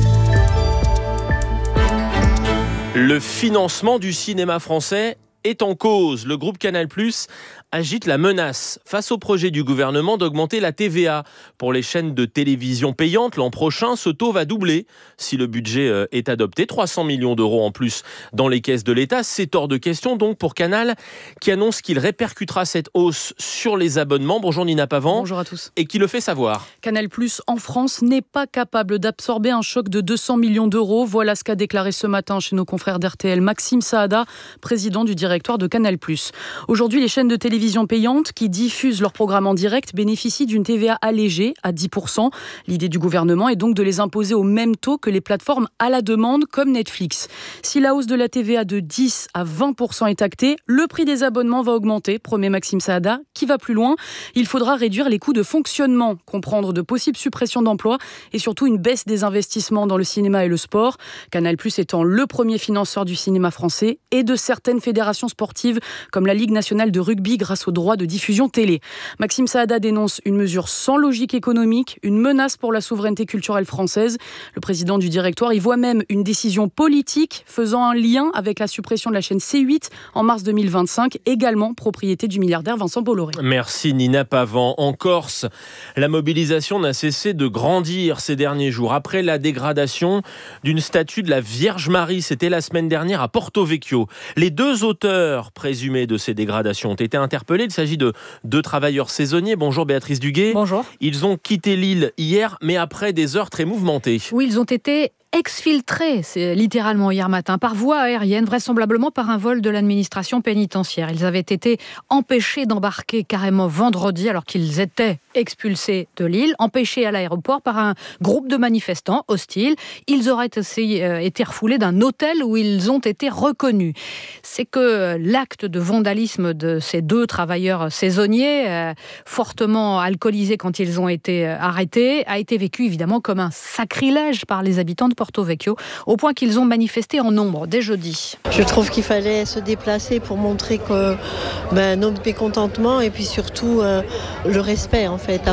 Speaker 12: Le financement du cinéma français est en cause. Le groupe Canal+ agite la menace face au projet du gouvernement d'augmenter la TVA pour les chaînes de télévision payantes. L'an prochain, ce taux va doubler si le budget est adopté. 300 millions d'euros en plus dans les caisses de l'État. C'est hors de question donc pour Canal, qui annonce qu'il répercutera cette hausse sur les abonnements. Bonjour Nina Pavant.
Speaker 7: Bonjour à tous.
Speaker 12: Et qui le fait savoir.
Speaker 7: Canal+ en France n'est pas capable d'absorber un choc de 200 millions d'euros. Voilà ce qu'a déclaré ce matin chez nos confrères d'RTL Maxime Saada, président du directoire de Canal+. Aujourd'hui, les chaînes de télévision payantes qui diffusent leurs programmes en direct bénéficient d'une TVA allégée à 10%. L'idée du gouvernement est donc de les imposer au même taux que les plateformes à la demande comme Netflix. Si la hausse de la TVA de 10 à 20% est actée, le prix des abonnements va augmenter, promet Maxime Saada, qui va plus loin. Il faudra réduire les coûts de fonctionnement, comprendre de possibles suppressions d'emplois et surtout une baisse des investissements dans le cinéma et le sport. Canal+ étant le premier financeur du cinéma français et de certaines fédérations sportives comme la Ligue nationale de rugby grâce aux droits de diffusion télé. Maxime Saada dénonce une mesure sans logique économique, une menace pour la souveraineté culturelle française. Le président du directoire y voit même une décision politique faisant un lien avec la suppression de la chaîne C8 en mars 2025, également propriété du milliardaire Vincent Bolloré.
Speaker 12: Merci Nina Pavant. En Corse, la mobilisation n'a cessé de grandir ces derniers jours. Après la dégradation d'une statue de la Vierge Marie, c'était la semaine dernière à Porto Vecchio. Les 2 auteurs présumés de ces dégradations ont été interpellés. Il s'agit de 2 travailleurs saisonniers. Bonjour Béatrice Duguet.
Speaker 7: Bonjour.
Speaker 12: Ils ont quitté l'île hier, mais après des heures très mouvementées.
Speaker 7: Oui, ils ont été exfiltrés, c'est littéralement hier matin, par voie aérienne, vraisemblablement par un vol de l'administration pénitentiaire. Ils avaient été empêchés d'embarquer carrément vendredi alors qu'ils étaient expulsés de l'île, empêchés à l'aéroport par un groupe de manifestants hostiles. Ils auraient été refoulés d'un hôtel où ils ont été reconnus. C'est que l'acte de vandalisme de ces 2 travailleurs saisonniers, fortement alcoolisés quand ils ont été arrêtés, a été vécu évidemment comme un sacrilège par les habitants de Porto Vecchio, au point qu'ils ont manifesté en nombre dès jeudi.
Speaker 10: Je trouve qu'il fallait se déplacer pour montrer notre mécontentement et puis surtout le respect en fait.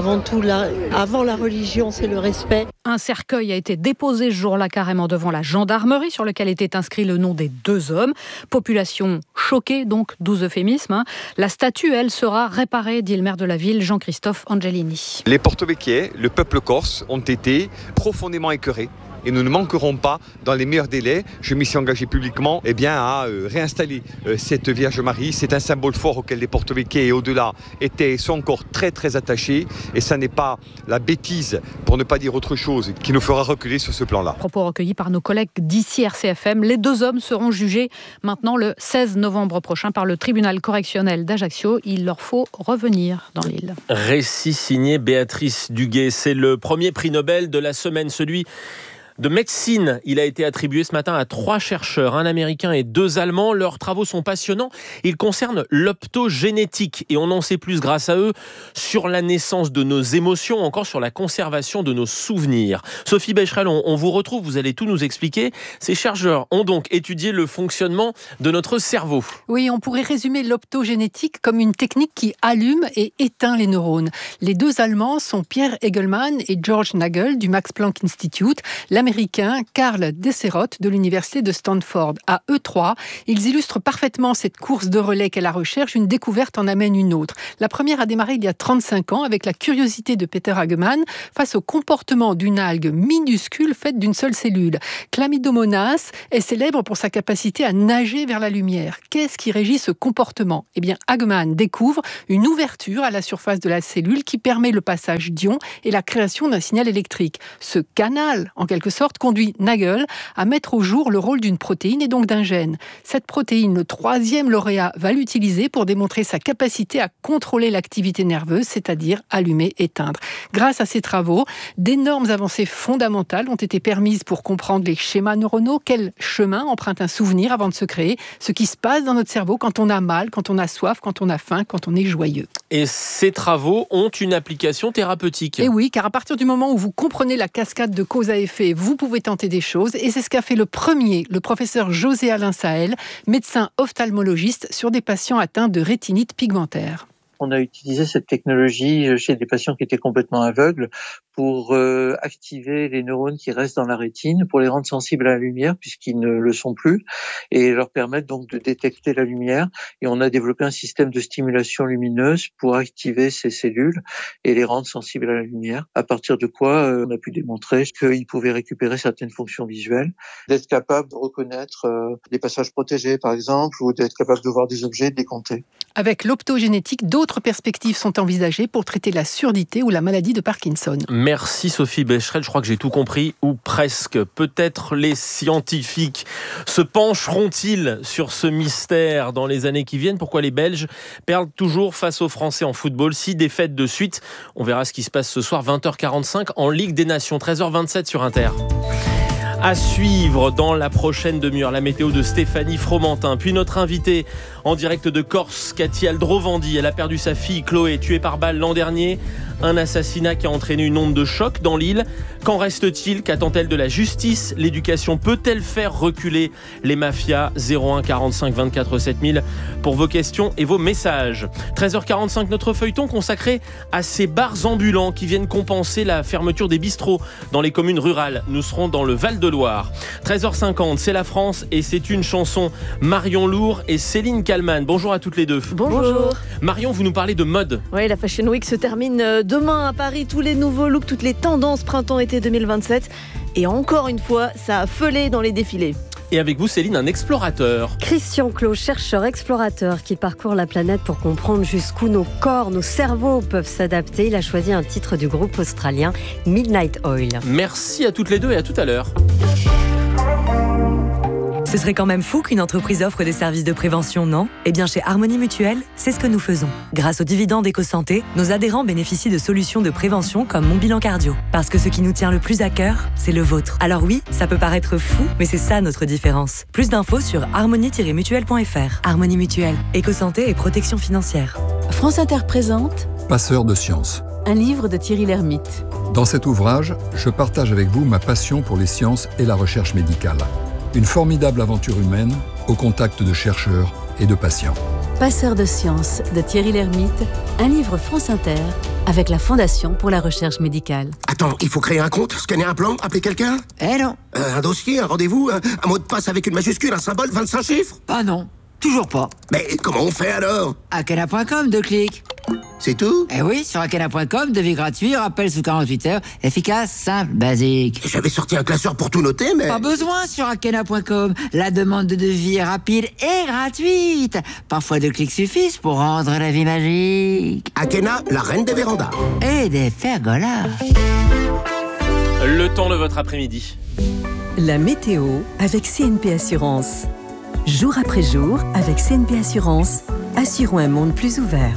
Speaker 10: Avant la religion, c'est le respect.
Speaker 7: Un cercueil a été déposé ce jour-là carrément devant la gendarmerie sur lequel était inscrit le nom des 2 hommes. Population choquée, donc 12 euphémismes. La statue, elle, sera réparée, dit le maire de la ville, Jean-Christophe Angelini.
Speaker 11: Les porto-vecchiais, le peuple corse, ont été profondément écœurés. Et nous ne manquerons pas, dans les meilleurs délais, je m'y suis engagé publiquement, à réinstaller cette Vierge Marie. C'est un symbole fort auquel les porto-vecchiais et au-delà sont encore très très attachés. Et ça n'est pas la bêtise, pour ne pas dire autre chose, qui nous fera reculer sur ce plan-là.
Speaker 7: Propos recueillis par nos collègues d'ici RCFM. Les 2 hommes seront jugés maintenant le 16 novembre prochain par le tribunal correctionnel d'Ajaccio. Il leur faut revenir dans l'île.
Speaker 12: Récit signé Béatrice Duguay. C'est le premier prix Nobel de la semaine, celui de médecine. Il a été attribué ce matin à 3 chercheurs, un Américain et 2 Allemands. Leurs travaux sont passionnants. Ils concernent l'optogénétique et on en sait plus grâce à eux sur la naissance de nos émotions, encore sur la conservation de nos souvenirs. Sophie Becherel, on vous retrouve, vous allez tout nous expliquer. Ces chercheurs ont donc étudié le fonctionnement de notre cerveau.
Speaker 13: Oui, on pourrait résumer l'optogénétique comme une technique qui allume et éteint les neurones. Les 2 Allemands sont Pierre Egelmann et George Nagel du Max Planck Institute. L'Américain Karl Desserot de l'Université de Stanford. À eux 3, ils illustrent parfaitement cette course de relais qu'est la recherche. Une découverte en amène une autre. La première a démarré il y a 35 ans avec la curiosité de Peter Hagemann face au comportement d'une algue minuscule faite d'une seule cellule. Chlamydomonas est célèbre pour sa capacité à nager vers la lumière. Qu'est-ce qui régit ce comportement ? Eh bien, Hagemann découvre une ouverture à la surface de la cellule qui permet le passage d'ions et la création d'un signal électrique. Ce canal, en quelque sorte, conduit Nagel à mettre au jour le rôle d'une protéine et donc d'un gène. Cette protéine, le 3e lauréat va l'utiliser pour démontrer sa capacité à contrôler l'activité nerveuse, c'est-à-dire allumer, éteindre. Grâce à ces travaux, d'énormes avancées fondamentales ont été permises pour comprendre les schémas neuronaux, quel chemin emprunte un souvenir avant de se créer, ce qui se passe dans notre cerveau quand on a mal, quand on a soif, quand on a faim, quand on est joyeux.
Speaker 12: Et ces travaux ont une application thérapeutique.
Speaker 13: Et oui, car à partir du moment où vous comprenez la cascade de cause à effet, vous pouvez tenter des choses. Et c'est ce qu'a fait le professeur José Alain Sahel, médecin ophtalmologiste, sur des patients atteints de rétinite pigmentaire.
Speaker 14: On a utilisé cette technologie chez des patients qui étaient complètement aveugles pour activer les neurones qui restent dans la rétine, pour les rendre sensibles à la lumière puisqu'ils ne le sont plus et leur permettre donc de détecter la lumière. Et on a développé un système de stimulation lumineuse pour activer ces cellules et les rendre sensibles à la lumière. À partir de quoi on a pu démontrer qu'ils pouvaient récupérer certaines fonctions visuelles, d'être capable de reconnaître des passages protégés par exemple, ou d'être capable de voir des objets et de les compter.
Speaker 13: Avec l'optogénétique, d'autres perspectives sont envisagées pour traiter la surdité ou la maladie de Parkinson.
Speaker 12: Merci Sophie Becherel, je crois que j'ai tout compris, ou presque. Peut-être les scientifiques se pencheront-ils sur ce mystère dans les années qui viennent ? Pourquoi les Belges perdent toujours face aux Français en football ? 6 défaites de suite. On verra ce qui se passe ce soir, 20h45 en Ligue des Nations, 13h27 sur Inter. À suivre dans la prochaine demi-heure, la météo de Stéphanie Fromentin. Puis notre invitée en direct de Corse, Cathy Aldrovandi. Elle a perdu sa fille Chloé, tuée par balle l'an dernier. Un assassinat qui a entraîné une onde de choc dans l'île. Qu'en reste-t-il ? Qu'attend-elle de la justice ? L'éducation peut-elle faire reculer les mafias ? 01 45 24 7000 pour vos questions et vos messages. 13h45, notre feuilleton consacré à ces bars ambulants qui viennent compenser la fermeture des bistrots dans les communes rurales. Nous serons dans le Val-de-Loire. 13h50, c'est la France et c'est une chanson. Marion Lourd et Céline Kallmann. Bonjour à toutes les deux.
Speaker 15: Bonjour.
Speaker 12: Marion, vous nous parlez de mode.
Speaker 15: Oui, la Fashion Week se termine demain à Paris. Tous les nouveaux looks, toutes les tendances printemps-été 2027. Et encore une fois, ça a feulé dans les défilés.
Speaker 12: Et avec vous, Céline, un explorateur.
Speaker 16: Christian Clot, chercheur explorateur qui parcourt la planète pour comprendre jusqu'où nos corps, nos cerveaux peuvent s'adapter. Il a choisi un titre du groupe australien Midnight Oil.
Speaker 12: Merci à toutes les deux et à tout à l'heure.
Speaker 17: Ce serait quand même fou qu'une entreprise offre des services de prévention, non ? Eh bien, chez Harmonie Mutuelle, c'est ce que nous faisons. Grâce aux dividendes EcoSanté, nos adhérents bénéficient de solutions de prévention comme Mon Bilan Cardio. Parce que ce qui nous tient le plus à cœur, c'est le vôtre. Alors oui, ça peut paraître fou, mais c'est ça notre différence. Plus d'infos sur harmonie-mutuelle.fr. Harmonie Mutuelle, EcoSanté et protection financière.
Speaker 18: France Inter présente
Speaker 19: Passeur de sciences.
Speaker 18: Un livre de Thierry Lhermitte.
Speaker 19: Dans cet ouvrage, je partage avec vous ma passion pour les sciences et la recherche médicale. Une formidable aventure humaine au contact de chercheurs et de patients.
Speaker 18: Passeur de sciences de Thierry Lhermitte, un livre France Inter avec la Fondation pour la recherche médicale.
Speaker 20: Attends, il faut créer un compte, scanner un plan, appeler quelqu'un ?
Speaker 22: Non.
Speaker 20: Un dossier, un rendez-vous, un mot de passe avec une majuscule, un symbole, 25 chiffres ?
Speaker 22: Ah non, toujours pas.
Speaker 20: Mais comment on fait alors ?
Speaker 22: Akena.com, 2 clics.
Speaker 20: C'est tout ?
Speaker 22: Eh oui, sur Akena.com, devis gratuit, rappel sous 48 heures, efficace, simple, basique.
Speaker 20: J'avais sorti un classeur pour tout noter, mais...
Speaker 22: Pas besoin sur Akena.com. La demande de devis est rapide et gratuite. Parfois 2 clics suffisent pour rendre la vie magique.
Speaker 20: Akena, la reine des vérandas.
Speaker 22: Et des pergolas.
Speaker 12: Le temps de votre après-midi.
Speaker 23: La météo avec CNP Assurance. Jour après jour, avec CNP Assurance, assurons un monde plus ouvert.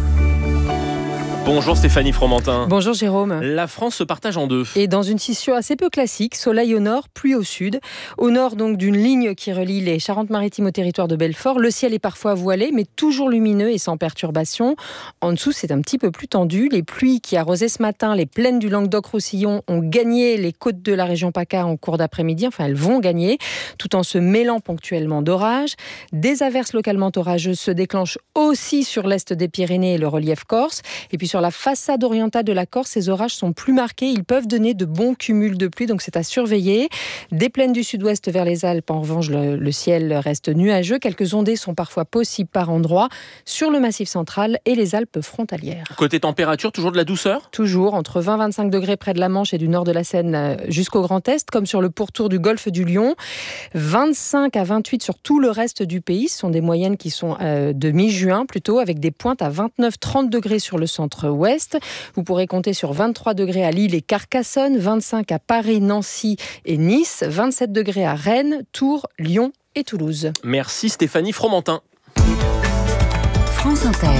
Speaker 12: Bonjour Stéphanie Fromentin.
Speaker 7: Bonjour Jérôme.
Speaker 12: La France se partage en deux.
Speaker 7: Et dans une scission assez peu classique, soleil au nord, pluie au sud. Au nord donc d'une ligne qui relie les Charentes-Maritimes au territoire de Belfort. Le ciel est parfois voilé mais toujours lumineux et sans perturbation. En dessous c'est un petit peu plus tendu. Les pluies qui arrosaient ce matin les plaines du Languedoc-Roussillon ont gagné les côtes de la région PACA en cours d'après-midi. Enfin elles vont gagner tout en se mêlant ponctuellement d'orages. Des averses localement orageuses se déclenchent aussi sur l'est des Pyrénées et le relief corse. Et puis sur la façade orientale de la Corse, ces orages sont plus marqués. Ils peuvent donner de bons cumuls de pluie, donc c'est à surveiller. Des plaines du sud-ouest vers les Alpes, en revanche, le ciel reste nuageux. Quelques ondées sont parfois possibles par endroits sur le Massif central et les Alpes frontalières.
Speaker 12: Côté température, toujours de la douceur ?
Speaker 7: Toujours, entre 20 et 25 degrés près de la Manche et du nord de la Seine jusqu'au Grand Est, comme sur le pourtour du golfe du Lion. 25 à 28 sur tout le reste du pays. Ce sont des moyennes qui sont de mi-juin plutôt, avec des pointes à 29-30 degrés sur le centre-ouest. Vous pourrez compter sur 23 degrés à Lille et Carcassonne, 25 à Paris, Nancy et Nice, 27 degrés à Rennes, Tours, Lyon et Toulouse.
Speaker 12: Merci Stéphanie Fromentin.
Speaker 23: France Inter.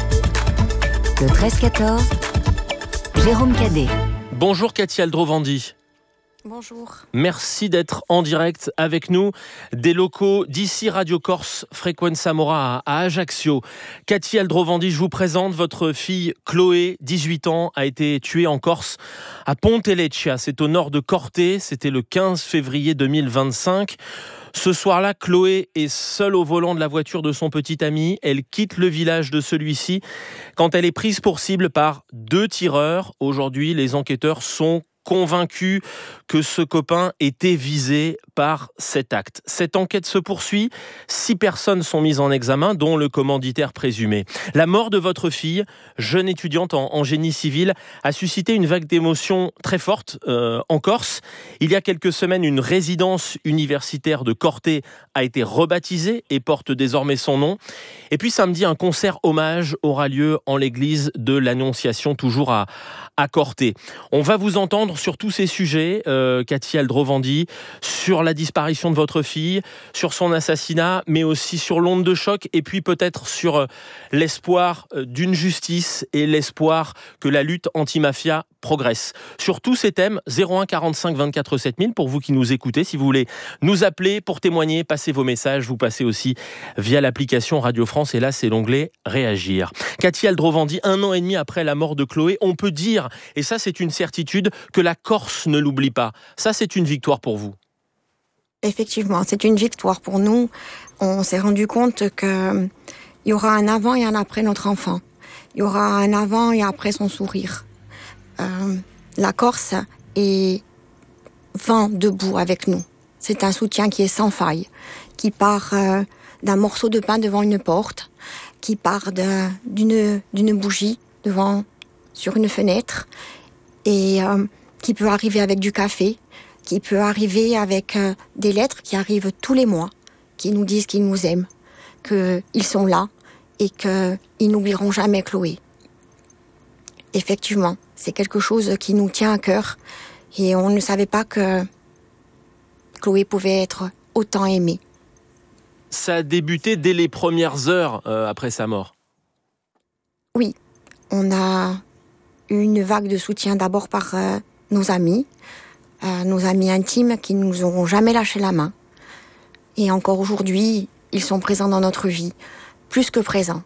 Speaker 23: Le 13-14, Jérôme Cadet.
Speaker 12: Bonjour Cathy Aldrovandi.
Speaker 28: Bonjour.
Speaker 12: Merci d'être en direct avec nous des locaux d'ici Radio Corse Frequenza Mora à Ajaccio. Cathy Aldrovandi, je vous présente votre fille Chloé, 18 ans, a été tuée en Corse à Ponteleccia. C'est au nord de Corté, c'était le 15 février 2025. Ce soir-là, Chloé est seule au volant de la voiture de son petit ami. Elle quitte le village de celui-ci quand elle est prise pour cible par 2 tireurs. Aujourd'hui, les enquêteurs sont convaincu que ce copain était visé par cet acte. Cette enquête se poursuit. 6 personnes sont mises en examen, dont le commanditaire présumé. La mort de votre fille, jeune étudiante en génie civil, a suscité une vague d'émotions très forte en Corse. Il y a quelques semaines, une résidence universitaire de Corté a été rebaptisée et porte désormais son nom. Et puis samedi, un concert hommage aura lieu en l'église de l'Annonciation, toujours à Corté. On va vous entendre sur tous ces sujets, Cathy Aldrovandi, sur la disparition de votre fille, sur son assassinat, mais aussi sur l'onde de choc, et puis peut-être sur l'espoir d'une justice et l'espoir que la lutte anti-mafia progresse. Sur tous ces thèmes, 01 45 24 7000, pour vous qui nous écoutez, si vous voulez nous appeler pour témoigner, passez vos messages, vous passez aussi via l'application Radio France, et là c'est l'onglet Réagir. Cathy Aldrovandi, 1 an et demi après la mort de Chloé, on peut dire, et ça c'est une certitude, que la Corse ne l'oublie pas. Ça c'est une victoire pour vous.
Speaker 28: Effectivement, c'est une victoire pour nous. On s'est rendu compte qu'il y aura un avant et un après notre enfant. Il y aura un avant et après son sourire. La Corse est vent debout avec nous. C'est un soutien qui est sans faille, qui part d'un morceau de pain devant une porte, qui part d'une bougie sur une fenêtre, et qui peut arriver avec du café, qui peut arriver avec des lettres qui arrivent tous les mois, qui nous disent qu'ils nous aiment, qu'ils sont là et qu'ils n'oublieront jamais Chloé. Effectivement, c'est quelque chose qui nous tient à cœur et on ne savait pas que Chloé pouvait être autant aimée.
Speaker 12: Ça a débuté dès les premières heures après sa mort.
Speaker 28: Oui, on a eu une vague de soutien d'abord par nos amis intimes qui ne nous auront jamais lâché la main. Et encore aujourd'hui, ils sont présents dans notre vie, plus que présents.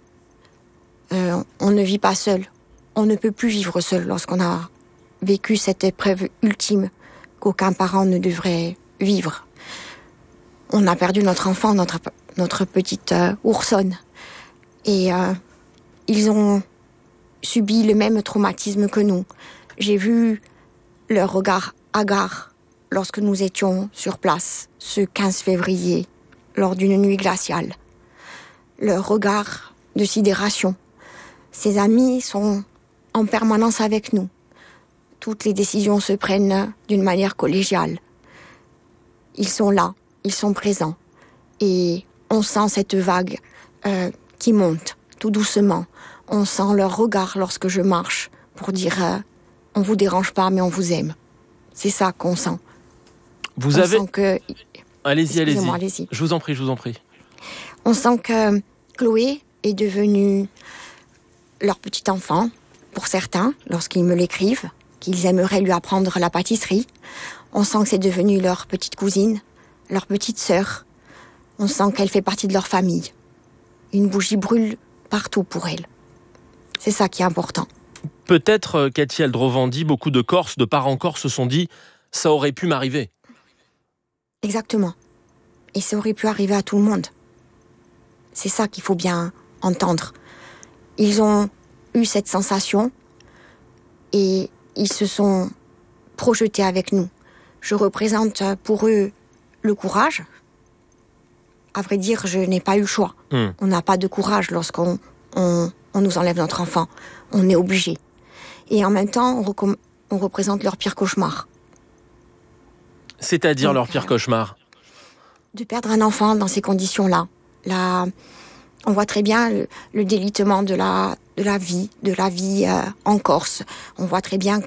Speaker 28: On ne vit pas seul. On ne peut plus vivre seul lorsqu'on a vécu cette épreuve ultime qu'aucun parent ne devrait vivre. On a perdu notre enfant, notre petite oursonne. Et ils ont subi le même traumatisme que nous. J'ai vu leur regard hagard lorsque nous étions sur place, ce 15 février, lors d'une nuit glaciale. Leur regard de sidération. Ses amis sont en permanence avec nous. Toutes les décisions se prennent d'une manière collégiale. Ils sont là, ils sont présents. Et on sent cette vague qui monte tout doucement. On sent leur regard lorsque je marche pour dire on vous dérange pas mais on vous aime. C'est ça qu'on sent.
Speaker 12: Vous avez... Allez-y. Je vous en prie.
Speaker 28: On sent que Chloé est devenue leur petit enfant, pour certains, lorsqu'ils me l'écrivent, qu'ils aimeraient lui apprendre la pâtisserie. On sent que c'est devenu leur petite cousine, leur petite sœur. On sent qu'elle fait partie de leur famille. Une bougie brûle partout pour elle. C'est ça qui est important.
Speaker 12: Peut-être, Cathy Aldrovandi, beaucoup de Corses, de parents corses se sont dit « ça aurait pu m'arriver ».
Speaker 28: Exactement. Et ça aurait pu arriver à tout le monde. C'est ça qu'il faut bien entendre. Ils ont eu cette sensation et ils se sont projetés avec nous. Je représente pour eux le courage. À vrai dire, je n'ai pas eu le choix. On n'a pas de courage lorsqu'on nous enlève notre enfant. On est obligé. Et en même temps, on représente leur pire cauchemar.
Speaker 12: C'est-à-dire leur pire cauchemar?
Speaker 28: De perdre un enfant dans ces conditions-là. Là, on voit très bien le délitement de la vie en Corse. On voit très bien